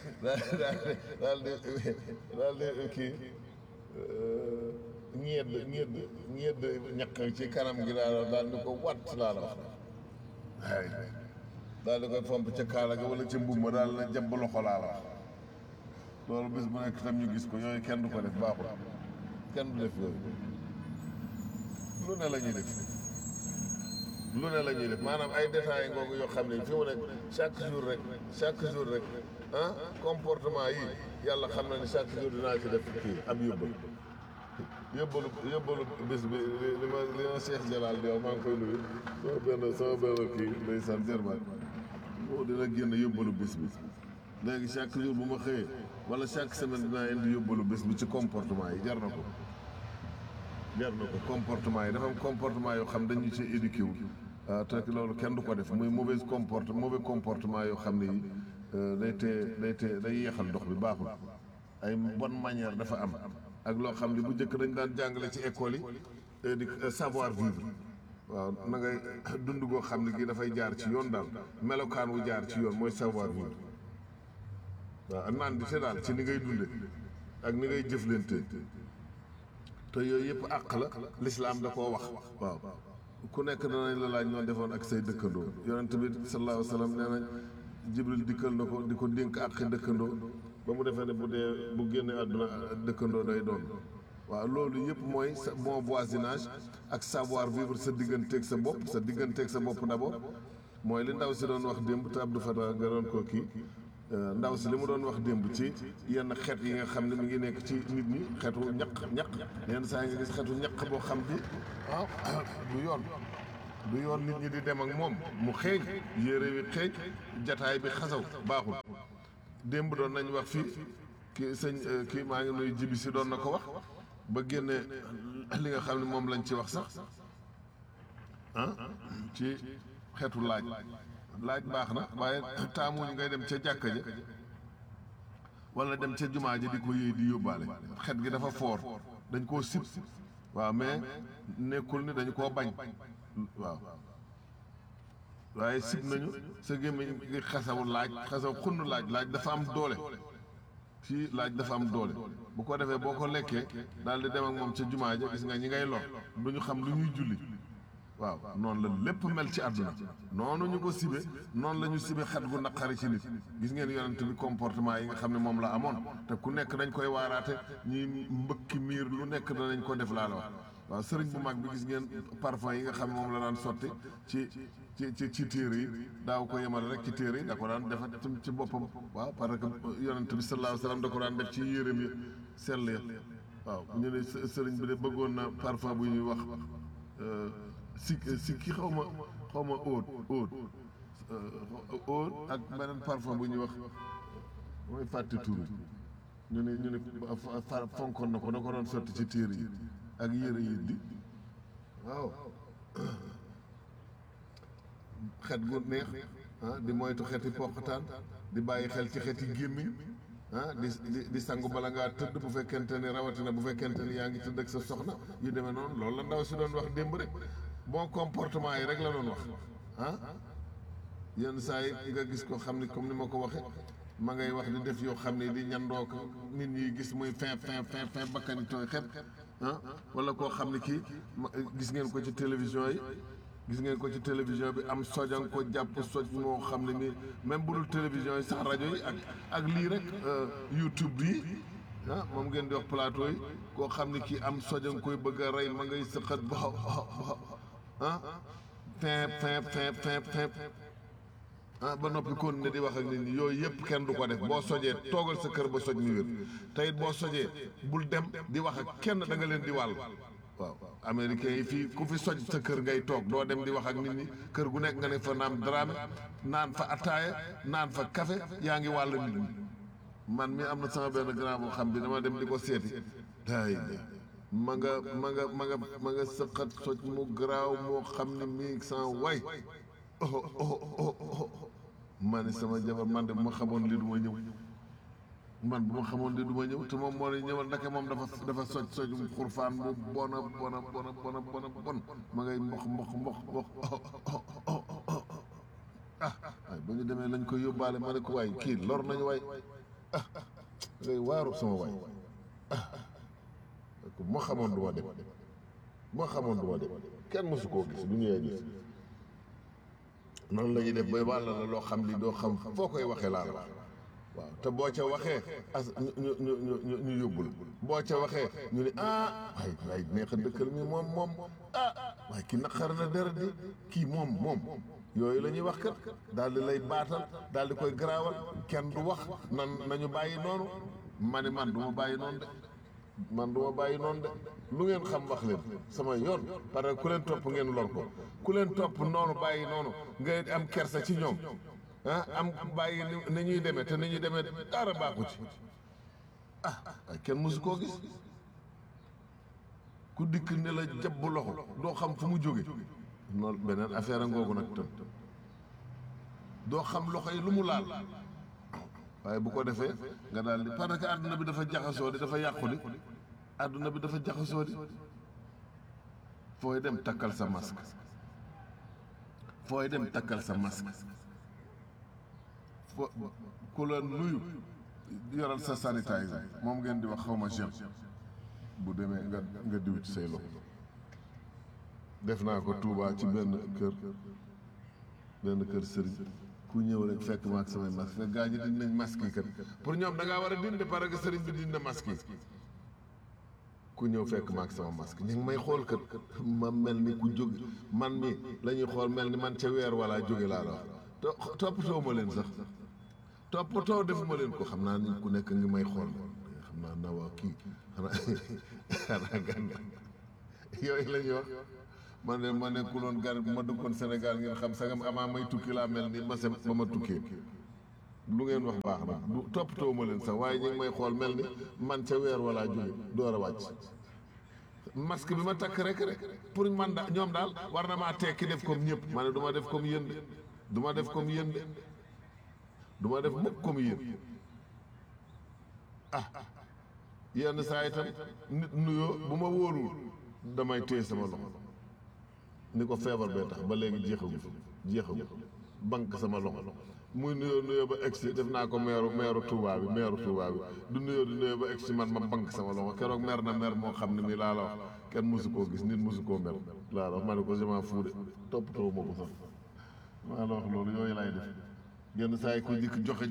di kii ñedd ñaq ci kanam gi daal di ko wat laa la wax ay daal di koy fomp ca kaala ga wala ca mbubb ma daal na jàpp loxo laa la wax loolu bis bu nekk tam ñu gis ko yooyu kenn du ko def baaxul kenn du def yooyu lu ne la ñuy def maanaam ay détails ngoogu yoo xam ne fi mu nekk chaque jour rek comportement yi yàlla xam na ni chaque jour dinaa ci def kii ab yóbbalu bis bi li ma Cheikh Jalal di wax maa ngi koy nuyu sama benn kii ndeysaan Germain moo dina génn yóbbalu bis bi léegi chaque jour bu ma xëyee wala chaque semaine dinaa indi yóbbalu bis bi ci comportement yi jar na ko comportement yi dafa am comportement yoo xam dañu ci éduqué wu te loolu kenn du ko def muy mauvais comportement yoo xam ne yi day yeexal dox bi baaxul ay bonne manière dafa am ak loo xam ne bu njëkk dañ daan jàngale ci école yi di savoir vivre waaw na ngay dund goo xam ne kii dafay jaar ci yoon daal melokaan wu jaar ci yoon mooy savoir vivre waaw naan di te daal ci ni ngay dunde ak ni ngay jëflante te yooyu yëpp àq la lislaam da koo wax waaw ku nekk danañ la laaj ñoo defoon ak say dëkkandoo yonent bi sallallahu alayhi wa sallam nee nañ jibril dikkal na ko di ko dénk àqi dëkkandoo ba mu defee ne bu génne àdduna dëkkandoo day doon waaw loolu yëpp mooy sa bon voisinage ak savoir vivre sa digganteeg sa bopp d'abord mooy li ndaw si doon wax démb te Abdou Fatah nga doon ko kii ndaw si li mu doon wax démb ci yenn xeet yi nga xam ne mi ngi nekk ci nit ñi xeetu ñaq yenn saa yi nga gis xeetu ñaq boo xam bi du yoon du yoon nit ñi di dem ak moom mu xeeñ yére wi xeeñ jataay bi xasaw baaxul démb doon nañ wax fii kii sëñ kii maa ngi nuyu jibi si doon na ko wax ba génne li nga xam ne moom lañ ci wax sax ah ci xeetu laaj baax na waaye taamuñ ngay dem ca jàkka ja wala dem ca jumaa ji di ko yéey di yóbbaale xet gi dafa foor dañ koo sib waaw mais nekkul ni dañu koo bañ waaw waaye sib nañu sa gémmiñ gi xasaw xunn laaj dafa am doole fii laaj dafa am doole bu ko defee boo ko lekkee daal di dem ak moom ca jumaa ja gis nga ñi ngay lor du ñu xam lu ñuy julli waaw noonu la lépp mel ci àdduna noonu ñu ko sibe noonu la ñu sibe xet gu naqari ci nit gis ngeen yonent bi comportement yi nga xam ne moom la amoon te ku nekk dañ koy waaraate ñi mbëkki miir lu nekk danañ ko def laa la wax waaw sëriñ bu mag bi gis ngeen parfum yi nga xam ne moom la daan sotti ci téere yi daaw ko yemal rek ci téere yi da ko daan defa ci boppam waaw parce que yonent bi sallallahu alayhi wasallam da ko daan def ci yéreem yi sell ya waaw ñu ne sëriñ bi de bëggoon na parfum bu ñuy wax sikki xaw ma óot ak beneen parfum bu ñuy wax mooy fàtte turu ñu ne fonkoon na ko da ko doon sotti ci téere yi ak yére yi di waaw xet gu neex di moytu xeti poqataan di bàyyi xel ci xeti gémmiñ di sangu bala ngaa tëdd bu fekkente ni rawatina bu fekkente ni yaa ngi tëdd ak sa soxna yu demee noonu loolu la ndaw si doon wax démb rek bon comportement yi rek la doon wax yenn saa yi nga gis ko xam ni comme ni ma ko waxee ma ngay wax di def yoo xam ne di ñandoo ko nit ñi gis muy fin bakkani tooy xet wala koo xam ne kii gis ngeen ko ci télévision yi bi am sojan ko jàpp soj moo xam ne ni même bu dul télévision yi sax rajo yi ak lii rek YouTube bi moom ngeen di wax plateau yi koo xam ne kii am sojan koy bëgg a rey ma ngay sëqat ba noppi kon ne di wax ak nit ñi yooyu yëpp kenn du ko def boo sojee toogal sa kër ba soj mi wér te it boo sojee bul dem di wax ak kenn da nga leen di wàll waaw américains yi fii ku fi soj sa kër ngay toog doo dem di wax ak nit ñi kër gu nekk nga ne fa naam drame naan fa ataaya naan fa café yaa ngi wàll nit ñi man mi am na sama benn grand boo xam bi dama dem di ko seeti day ma nga sëqat soj mu garaaw moo xam ne mii sans way ma ne sama jabar man de bu ma xamoon lii du ma ñëw te moom moo ne ñëwal ndeke moom dafa sojum xurfaan bu bona ma ngay mbox waaye ba ñu demee lañ koy yóbbaale ma ne ko waay kii lor nañu waay ngay waaru sama waay moo xamoon du ma dem kenn mosu koo gis du ñëwee gis noonu la ñuy def ba wàll la loo xam li doo xam foo koy waxee laa la waaw te boo ca waxee ñu yóbbul boo ca waxee ñu ne waay neex a dëkkal mi moom waaye ki naqar na deret di kii moom yooyu la ñuy wax kat daal di lay baatal daal di koy garaawal kenn du wax nañu bàyyi noonu ma ne man du ma bàyyi noonu de lu ngeen xam wax leen sama yoon parce que ku leen topp ngeen lor ko ku leen topp noonu bàyyi noonu ngay am kersa ci ñoom am bàyyi ni ñuy demee te ni ñuy demee dara baaxu ci ay kenn mësu koo gis ku dikk ne la jàpp loxo doo xam fu mu jóge noonu beneen affaire a ngoogu nag tën doo xam loxo yi lu mu laal waaye bu ko defee nga daal di parce que àdduna bi dafa jaxasoo di dafa yàqu di àdduna bi dafa jaxasoo di fooy dem takkal sa masque ku la nuyu yoral sa sanitizer moom ngeen di wax xawma gel bu demee nga diw ci say loxo def naa ko Touba ci benn kër sëriñ ku ñëw rek fekk ma ak samay masque fekk gaa ñi dindi nañ masque yi kat pour ñoom da ngaa war a dindi parce que sëriñ bi dindi na masque yi ku ñëw fekk ma ak sama masque ñu ngi may xool kat ma mel ni ku jóg man mi la ñuy xool mel ni man ca weer wala jóge laa la wax toppatoo ma leen sax toppatoo defuma leen ko xam naa ni ku nekk ngi may xool xam naa na waa kii xanaa gànna yooyu la ñuy wax ma nekkuloon gar ma dëkkoon Sénégal ngeen xam sagam amaa may tukki laa mel ni ma sem ba ma tukkee lu ngeen wax baax na du toppatoo ma leen sax waaye ñu ngi may xool mel ni man ca weer wala jóge door a wàcc masque bi ma takk rek pour man da ñoom daal war na maa tekki def comme ñëpp ma ne du ma def comme yéen de du ma def comme yéen de du ma def mukk comme yéen ah yenn saa itam nit nuyoo bu ma wóorul damay téye sama loxo ni ko feebar bee tax ba léegi jeexagu banque sama loxo muy nuyoo ba egsi def naa ko meeru Touba bi du nuyoo ba egsi man ma banque sama loxo keroog mer na mer moo xam ne mi laa la wax kenn mosu koo gis nit mosu koo mer laa la wax ma ne ko jamaa fuude toppatoo ma ko sax maa la wax loolu yooyu lay def yenn saa yi ko jikk joxe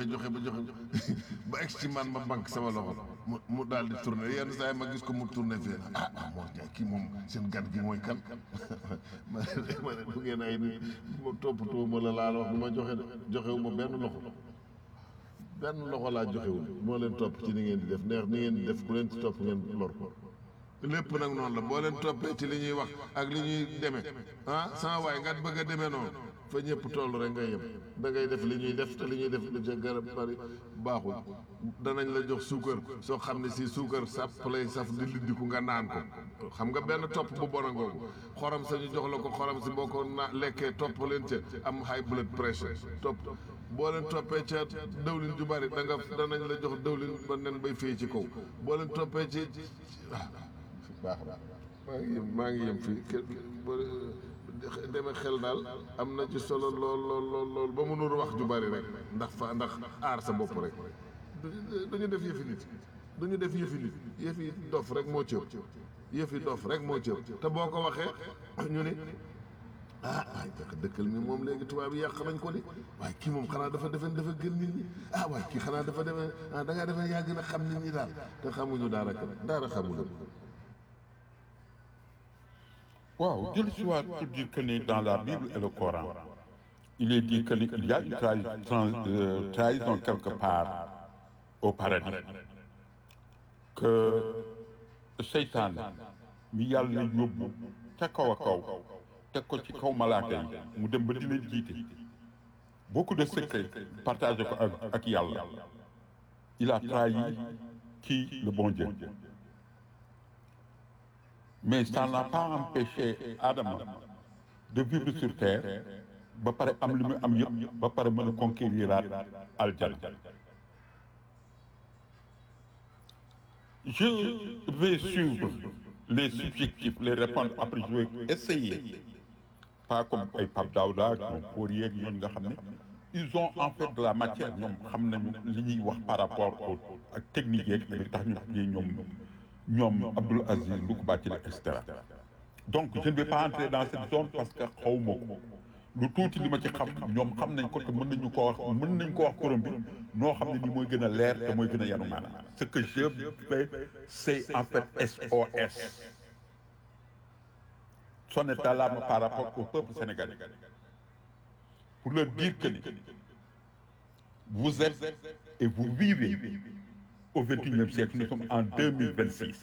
ba egsi man ma banque sama loxo mu daal di tourné yenn saa yi ma gis ko mu tourné fii moo jaay kii moom seen gan gi mooy kan ma ne du ngeen ay nit ma toppatoo ma la laa la wax du ma joxewu ma benn loxo laa joxewul moo leen topp ci ni ngeen di def neex ni ngeen di def ku leen ci topp ngeen lor ko lépp nag noonu la boo leen toppee ci li ñuy wax ak li ñuy demee sama waay nga bëgg a demee noonu fa ñëpp toll rek ngay yem da ngay def li ñuy def te li ñuy def li ca garab bari baaxul danañ la jox suukar soo xam ne si suukar sàpp lay saf di liddiku nga naan ko xam nga benn topp bu bon a ngoogu xorom sa ñu jox la ko xorom si boo ko lekkee topp leen ca am high blood pressure topp boo leen toppee ca dëwlin ju bari danañ la jox dëwlin ba nen bay fay ci kaw boo leen toppee ci baax maa ngi yem fii demee xel daal am na ci solo lool ba mënul wax ju bari rek ndax aar sa bopp rek duñu def yëfi nit yëfi dof rek moo cëw te boo ko waxee ñu ne waaye dëkkal mi moom léegi tubaab yi yàq nañ ko di waaye kii moom xanaa dafa gën nit ñi waaye kii xanaa dafa defe da ngaa defe yaa gën a xam nit ñi daal te xamuñu dara xamuñu. Wow, je le suis pour dire que dans la Bible et le Coran, il est dit qu'il y a une trahison quelque part au paradis. Que Seytaan mi yàlla yóbbu ca kaw a kaw teg ko ci kaw malaaka yi mu dem ba di leen jiite beaucoup de secrets partagé ko ak yàlla. Il a trahi qui? Le bon Dieu. Mais ça n'a pas empêché Adama de vivre sur terre ba pare am li mu am yëpp ba pare mën a conquériraat aljana. Je vais suivre les subjectifs, les répondre après je vais essayer pas comme ay Pape Daouda ñoom Fourier ak ñoom nga xam ne ils ont en fait de la matière ñoom xam nañu li ñuy wax par rapport ak technique yeeg li tax ñu ñoom Abdoul Aziz Loukou Bathily et cetera. Donc je ne vais pas entrer dans cette zone parce que xawma ko lu tuuti li ma ci xam ñoom xam nañ ko te mën nañ ko wax korom bi noo xam ne ni mooy gën a leer te mooy gën a yanu maanaam. Ce que je fais c'est en fait SOS sonner d'alarme par rapport au peuple sénégalais pour leur dire que vous êtes et vous vivez au XXIe siècle, nous sommes en 2026.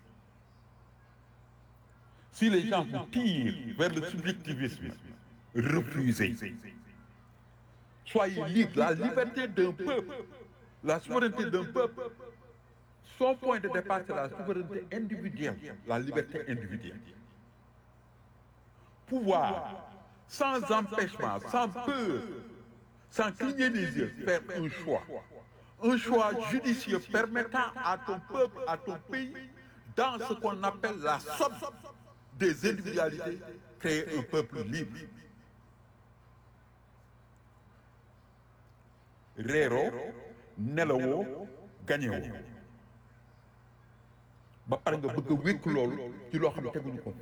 Si les gens vous tirent vers le subjectivisme, refusez. Soyez libres. La liberté d'un peuple, la souveraineté d'un peuple, son point de départ, c'est la souveraineté individuelle, la liberté individuelle. Pouvoir, sans empêchement, sans peur, sans cligner des yeux, faire un choix. Un choix judicieux permettant à ton peuple, à ton pays, dans ce qu'on appelle la somme des individualités, créer un peuple libre. Réeroo nelawoo gañewoo ba pare nga bëgg a wékk loolu ci loo xam ne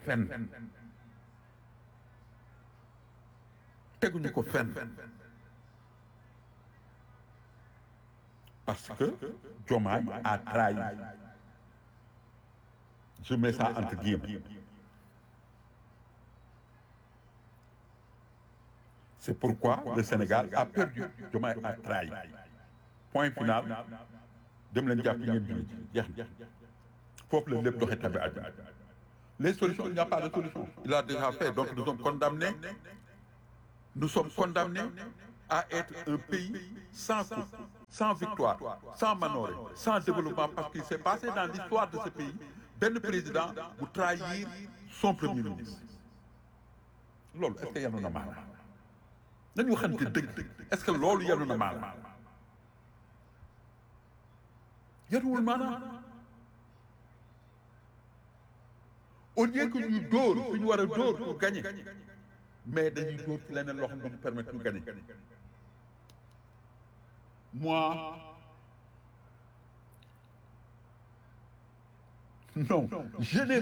teguñu ko fenn parce que Diomaye a trahi. Je mets ça entre guillemets. C'est pourquoi le Sénégal a perdu. Diomaye a trahi. Point final. Dem leen jàpp ngeen julli jeex na foofu la lépp doxee tabi àdduna Les solutions, il n'y a pas de solution. Il a déjà fait. Donc nous sommes condamnés à être un pays sans coupe, sans victoire, sans manoré, sans développement, parce qu'il s'est passé dans l'histoire de ce pays, ben président pour trahir son premier ministre. Lolo, est-ce que y a un mal? Est-ce que lolo y a un mal? Y a un mal? Au lieu que nous dors, que nous allons dors pour gagner, mais dañuy dóor ci leneen loo xam ne nous permettre de gagner. Moi, non, je n'ai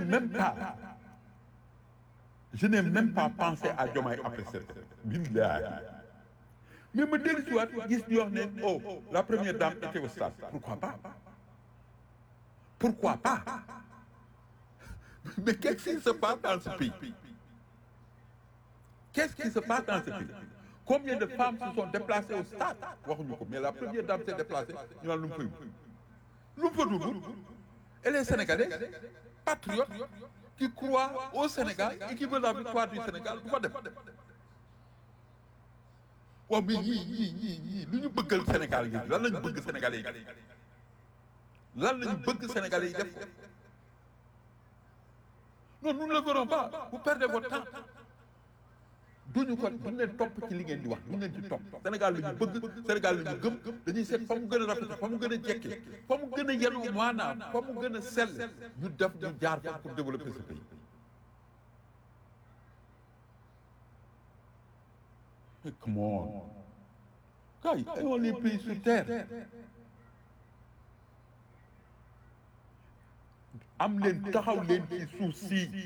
même pas pensé à Diomaye après cette. Billahi. Mais me dellu si waat gis ñu wax ne oh la première dame était au stade. Pourquoi pas? Pourquoi pas? Mais qu'est-ce qui se passe dans ce pays? Qu'est-ce qui se passe dans ce pays? Combien de femmes se sont déplacées au stade? Mais la première dame s'est déplacée, ñu naan lu mu fa dugg. Et les Sénégalais, patriotes, qui croient au Sénégal et qui veulent la victoire du Sénégal, du fa dem. Waaw mais ñii lu ñu bëggal Sénégal yi lan lañu bëgg Sénégalais yi lan lañu bëgg Sénégalais yi def ko. Non, nous ne le verrons pas. Vous perdez votre temps. duñu leen topp ci li ngeen di wax duñu leen ci topp Sénégal la ñu bëgg Sénégal la ñu gëm dañuy seet fa mu gën a rafet fa mu gën a jekke fa mu gën a yenu maanaam fa mu gën a sell ñu def ñu jaar fa pour développer ce pays. Mais come on. Gars yi ayons les pays sur terre. am leen taxaw leen ci suuf si.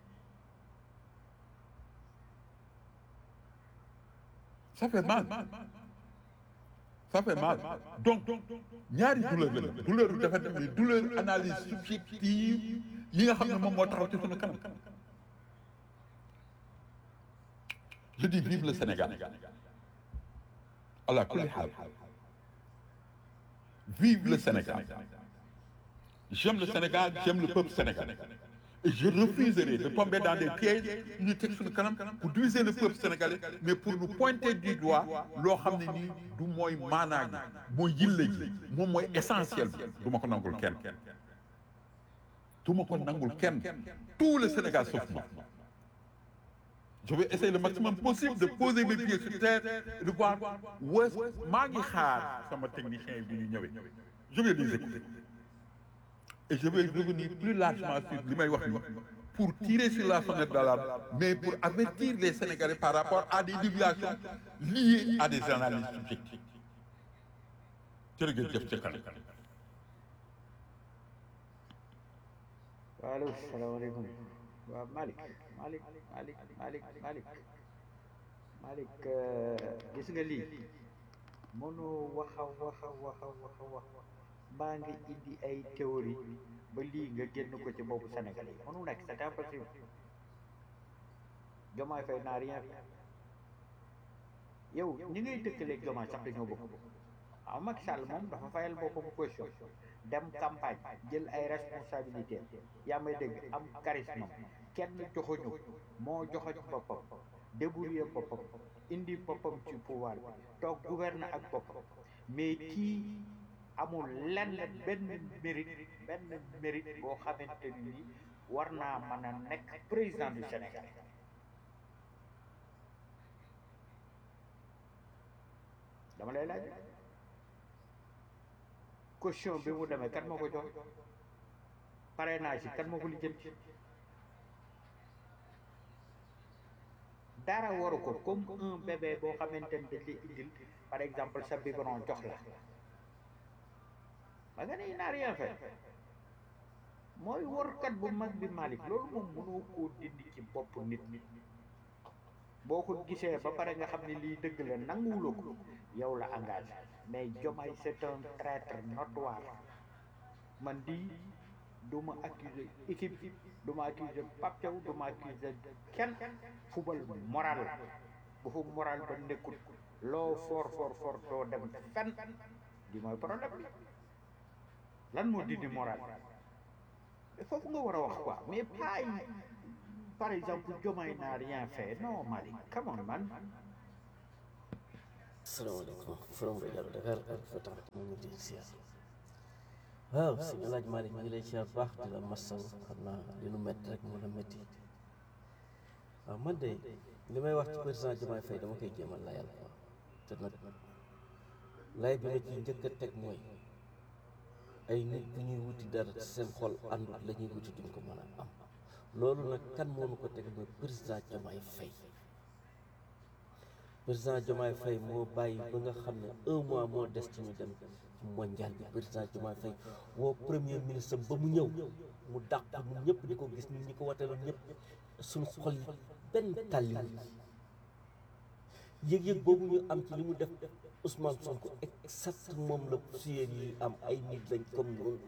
Ça fait mal. Ça fait mal. Donc, ñaari douleur la douleur bi dafa dem douleur analyse subjective yi nga xam ne moom moo taxaw ci sunu kanam. Je dis vive le Sénégal. Allah kulli haal. Vive le Sénégal. J'aime le Sénégal, j'aime le peuple sénégalais. Et je refuserai de tomber dans des pièges ñu teg suñu kanam pour diviser le peuple sénégalais mais pour nous pointer du doigt loo xam ne nii du mooy maanaa gi mooy yille ji moom mooy essentiel bi du ma ko nangul kenn du ma ko nangul kenn tout le Sénégal sauf moi. Je vais essayer le maximum possible de poser mes pieds sur terre et de voir où est maa ngi xaar sama technicien bi ñu ñëwee je vais les écouter. Et je vais revenir plus largement sur li may wax ni pour tirer sur la sonnette d'alarme mais pour avertir les Sénégalais par rapport à des déviations liées à des analyses subjectives. jërëjëf ci kanam. allo salaamaaleykum waaw Malick gis nga lii mënoo wax mbaa nga indi ay théorie ba lii nga génn ko ci boppu Sénégalais yi mënu nekk c'est impossible. Diomaye Faye n'a rien fait yow ñi ngay dëkkaleeg Diomaye sax dañoo bokk waaw Macky Sall moom dafa fayal boppam question dem campagne jël ay responsabilités yaa may dégg am charisme kenn joxoñu moo joxoñ boppam débrouiller boppam indi boppam ci pouvoir bi toog gouverner ak boppam mais kii amul lenn benn mérite boo xamante ni war naa mën a nekk président du Sénégal. dama lay laaj caution bi mu demee kan moo ko jox parrainage yi kan moo ko lijjanti dara waru ko comme un bébé boo xamante ni dañ lay indil par exemple sa biberon jox la ba nga ne n'a rien fait mooy workat bu mag bi Malick loolu moom mënoo koo dindi ci bopp nit boo ko gisee ba pare nga xam ne lii dëgg la nanguwuloo ko yow la engagé mais Diomaye c'est un traître notoire man di du ma accuser équipe du ma accuser Pape Thiaw du ma accuser kenn football moral bu fu moral ba nekkul loo fort doo dem fenn di mooy problème bi lan moo dindi moral foofu nga war a wax quoi mais pas par exemple Diomaye n'a rien fait non Malick come on man. asalaamaaleykum from rajo Dakar ak Fata mu ngi di siyaar waaw si El Hadj Malick mi ngi lay siyaar baax di la masaw xam naa li nu métti rek mën a métti waaw man de li may wax ci président Diomaye Faye dama koy jéem a layal quoi te nag lay bi ma ci njëkk a teg mooy ay nit bu ñuy wuti dara ci seen xol àndut la ñuy wuti duñ ko mën a am loolu nag kan moo nu ko teg mooy président Diomaye Faye président Diomaye Faye moo bàyyi ba nga xam ne 1 mois moo des ci ñu dem ci mondial bi président Diomaye Faye woo premier ministre ba mu ñëw mu dàq ñun ñëpp di ko gis ñun ñi ko wateeloon ñëpp suñu xol yi benn tàlliwul yëg-yëg boobu ñu am ci li mu def Ousmane Sonko exact moom la suyeen yi am ay nit lañ comme noonu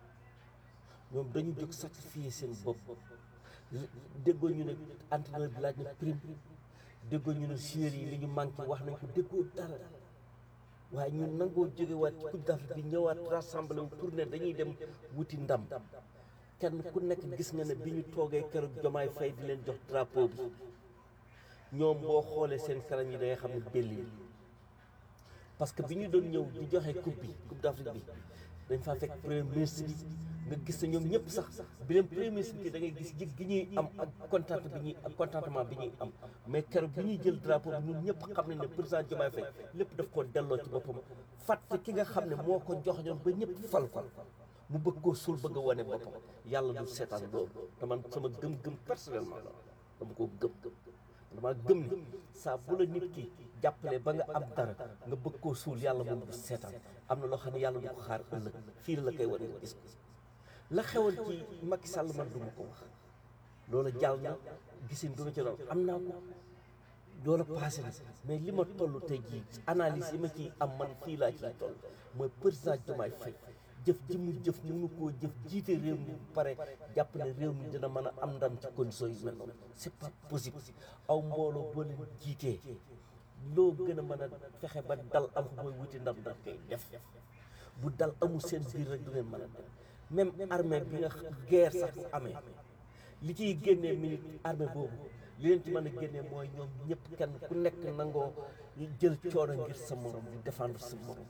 ñoom dañu jóg sacrifier seen bopp déggoo ñu ne entraîneur bi laaj na prime déggoo ñu ne suyeen yi li ñu manqué wax nañ ko déggoo dara waaye ñun nangoo jógewaat ci Coupe d'Afrique bi ñëwaat rassemblé wu tourné dañuy dem wuti ndam kenn ku nekk gis nga ne bi ñu toogee keroog Diomaye Faye di leen jox drapeau bi ñoom boo xoolee seen kanam yi da ngay xam ne belli parce que bi ñu doon ñëw di joxe coupe d'Afrique bi dañ faa fekk premier ministre bi nga gis ne ñoom ñëpp sax bi leen premier ministre bi da ngay gis yëg gi ñuy am ak contentement bi ñuy am mais keroog bi ñuy jël drapeau bi ñun ñëpp xam ne ne président Diomaye Faye lépp daf koo delloo ci boppam fàtte ki nga xam ne moo ko jox ñoom ba ñëpp fal mu bëgg koo suul bëgg a wane boppam yàlla du seetaan loolu te man sama gëm-gëm personnellement la dama koo gëm dama gëm ni saa bu la nit ki jàppale ba nga am dara nga bëgg koo suul yàlla moom du seetaan am na loo xam ne yàlla du ko xaar ëllëg fii la koy wane nga gis ko la xewoon ci Macky Sall man du ma ko wax loolu jàll na gisin du ma ci doon am naa ko loolu passé na mais li ma toll tey jii analyse yi ma ciy am man fii laa ciy toll mooy président Diomaye Faye jëf ji mu jëf mënu koo jëf jiite réew mi pare jàpp ne réew mi dina mën a am ndam ci conditions yu mel noonu c'est pas possible aw mbooloo boo leen jiitee loo gën a mën a fexe ba dal am ko mooy wuti ndam da koy def bu dal amul seen biir rek du ngeen mën a def même armée bi nga guerre sax bu amee li ciy génnee minute armée boobu li leen ci mën a génnee mooy ñoom ñëpp kenn ku nekk nangoo jël coono ngir sa morom di défendre sa morom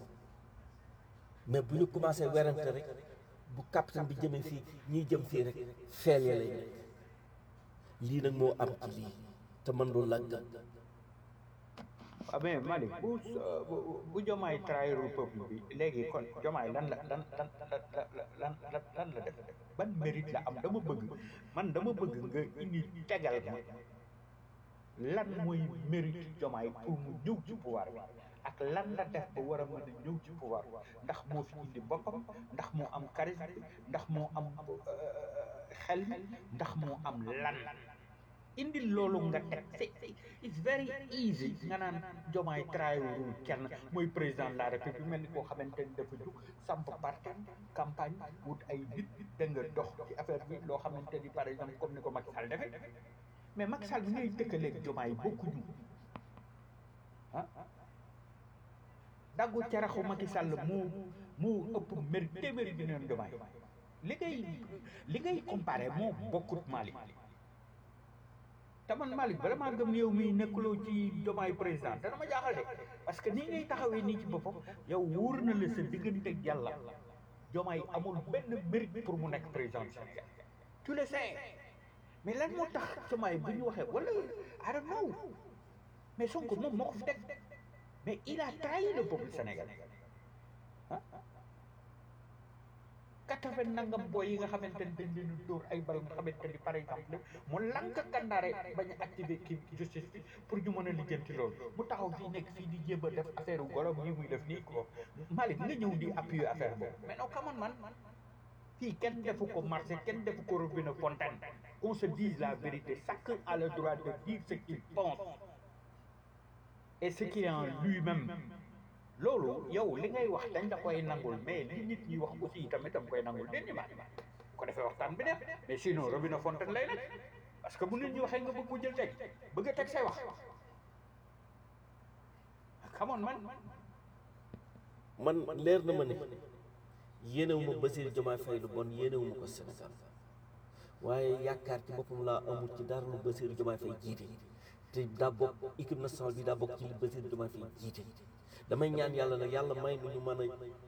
mais bu ñu commencé werante rek bu capitaine bi jëmee fii ñiy jëm fii rek feel ya lay nekk lii nag moo am ci lii te man loolu laa gëm. ah mais Malick bu Diomaye trahirul peuple bi léegi kon Diomaye lan la def ban mérite la am dama bëgg nga indi tegal ma lan mooy mérite Diomaye pour mu ñëw ci pouvoir bi ak lan la def ba war a mën a ñëw ci pouvoir ndax moo fi indi boppam ndax moo am charisme ndax moo am xel mi ndax moo am lan indi loolu nga teg it's very easy nga naan Diomaye trahirul kenn mooy président de la république mel ni koo xamante ni dafa jug samp parti campagne wut ay nit da nga dox ci affaire bi loo xamante ni par exemple comme ni ko Macky Sall defee mais Macky Sall bi ngay dëkkaleeg Diomaye bokkuñu ah daggu caraxu Macky Sall moo ëpp mérite téeméeri bi neen Diomaye li ngay comparé moo bokkut Malick te man Malick vraiment gëm ni yow mii nekkuloo ci Diomaye président dana ma jaaxal de parce que nii ngay taxawee nii ci boppam yow wóor na la sa digganteeg yàlla Diomaye amul benn mérite pour mu nekk président du Sénégal tu le sais mais lan moo tax Diomaye bu ñu waxee wala I don't know mais Sonko moom moo ko fi teg mais il a trahi le peuple sénégalais ah 80 nangam booy yi nga xamante ni dañ leen dóor ay bal nga xamante ni par exemple mu lank kandaare bañ a activé kii justice bi pour ñu mën a lijjanti loolu mu taxaw fii nekk fii di jéem a def affaire golom yi muy def nii ko Malick nga ñëw di appuyer affaire boobu mais non come on man fii kenn defu ko marché kenn defu ko robinet fontaine qu'on se dise la vérité chacun a le droit de dire ce qu'il pense et ce qu'il est en lui-même loolu yow li ngay wax dañ la koy nangul mais li nit ñi wax aussi tamit dam koy nangul den ñi ma ko defee waxtaan bi def mais sinon robinet fontaine lay nag parce que bu nit ñi waxee nga bëgg ko jël teg bëgg a teg say wax come on man leer na ma ne yéenewuma Bassirou Diomaye Faye lu bon yéenewuma ko Sénégal waaye yaakaar ci boppam laa amul ci dara lu Bassirou Diomaye Faye jiite te daa bokk équipe nationale bi daa bokk ci li Bassirou Diomaye Faye jiite damay ñaan yàlla nag yàlla may nu ñu mën a